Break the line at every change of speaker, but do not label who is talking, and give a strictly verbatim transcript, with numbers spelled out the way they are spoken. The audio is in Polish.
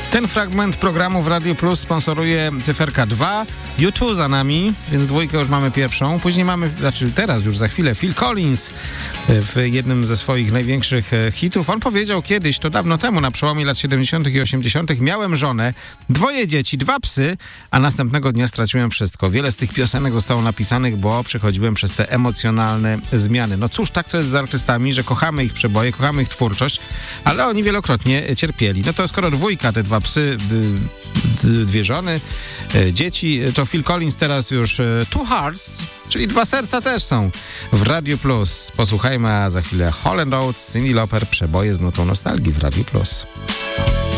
Ten fragment programu w Radio Plus sponsoruje cyferka dwa. U dwa za nami, więc dwójkę już mamy pierwszą. Później mamy, znaczy teraz już za chwilę, Phil Collins w jednym ze swoich największych hitów. On powiedział kiedyś, to dawno temu, na przełomie lat siedemdziesiątych i osiemdziesiątych, miałem żonę, dwoje dzieci, dwa psy, a następnego dnia straciłem wszystko. Wiele z tych piosenek zostało napisanych, bo przechodziłem przez te emocjonalne zmiany. No cóż, tak to jest z artystami, że kochamy ich przeboje, kochamy ich twórczość, ale oni wielokrotnie cierpieli. No to skoro dwójka, te dwa psy, dwie żony, dzieci, to Phil Collins teraz już Two Hearts, czyli dwa serca też są w Radio Plus. Posłuchajmy, a za chwilę Hall and Oates, Cyndi Lauper, przeboje z nutą nostalgii w Radio Plus.